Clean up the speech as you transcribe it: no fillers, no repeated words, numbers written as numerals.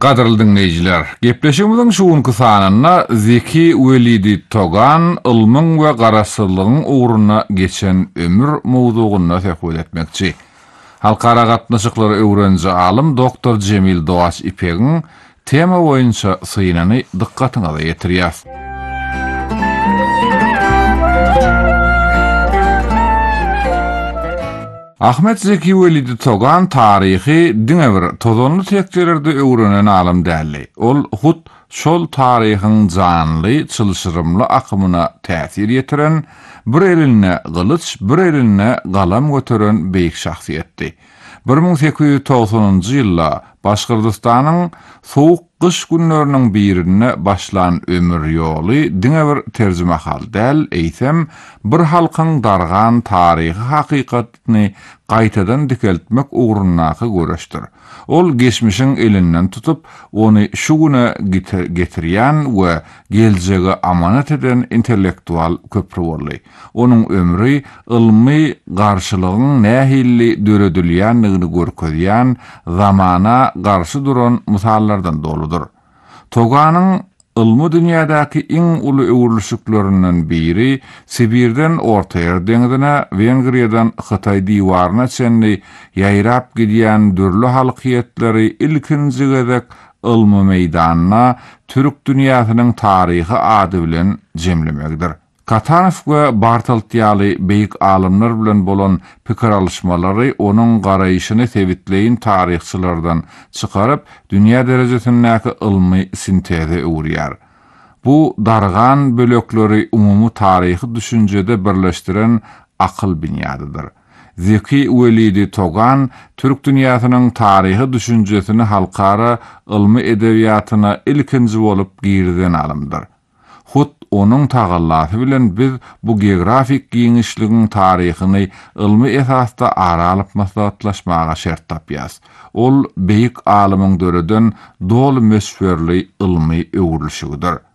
Gadyrly dinleyijiler, gepleşigimiziň şugunky sanynda Zeki Welidi Togan ilmiň we garaşsylygyň uğruna geçen ömür mowzugyna söhbet etmekçi. Halkara gatnaşyklary öwrenji alim Dr. Cemil Doğaç İpek'iň tema boýunça synyny dykkatyňa ýetirýär. Ahmet Zeki Welidi Togan tarihi diňe tozonly tekdelerde öwrenen alim däli. Ol hut şol tarihiň janly, çylşyrymly akymyna täsir ýetiren, bir eline gylyç, bir eline galam götüren beýik şahsiýetdi. 1890-njy ýylda Başkyrgystanyň sowuk kış günleriniň birine başlan ömür ýoly diňe bir terjümahal däl eýsem bir halkyň dargan tarihi hakykatyny gaýtadan dikeltmek ugrunnaky göreşdir. Ol geçmişiň elinden tutup ony şu güne getirýän we geljege amanat eden intellektual köprü boldy. Onuň ömrü ilmi garşylygyň nähilli döredilýändigini görkezýän, zamana garşy duran misallardan doludur. Toganyň ilmi dünýädäki iň uly öwürlüşiklerinden biri Sibirden Orta Ýer deňizine, Wengriýadan Hytaý diýwaryna çenli ýaýrap gidýän dürli halkyýetleri ilkinji gezek ilmi meýdanyna türk dünýäsiniň taryhy ady bilen jemlemekdir. Katanow we Bartolt ýaly beýik alimler bilen bolan pikir alışmalary onuň garaýyşyny sebitleýin taryhçylardan çykaryp dünýä derejesindäki ilmi sinteze öwrýär. Bu dargan bölekleri umumy taryhy düşünjede birleşdiren akyl binýadydyr. Zeki Welidi Togan türk dünýäsiniň taryhy düşünjesini halkara ilmi edebiýatyna ilkinji bolup girden alimdir. Hut onuň tagallasy bilen biz bu geografik giňişligiň taryhyny ilmi esasda aralyp maslahatlaşmaga şert tapýas. Ol beýik alymyň döreden dol mesferli ilmi öwrülüşidir.